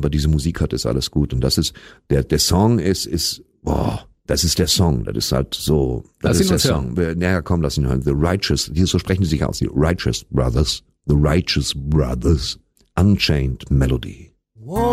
aber diese Musik hat, ist alles gut. Und das ist, der Song ist, das ist der Song. Das ist halt so, das ist der Song. Naja, komm, lass ihn hören. The Righteous, so sprechen die sich aus, die Righteous Brothers, Unchained Melody.